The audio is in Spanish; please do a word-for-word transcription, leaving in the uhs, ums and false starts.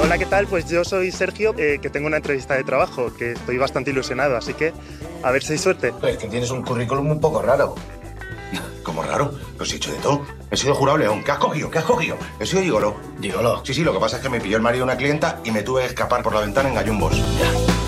Hola, ¿qué tal? Pues yo soy Sergio, eh, que tengo una entrevista de trabajo, que estoy bastante ilusionado, así que a ver si hay suerte. Es que tienes un currículum un poco raro. ¿Cómo raro? Los he hecho de todo. He sido jurado León. ¿Qué has cogido? ¿Qué has cogido? He sido gigolo. Dígalo. Sí, sí, lo que pasa es que me pilló el marido de una clienta y me tuve que escapar por la ventana en gallumbos. Ya.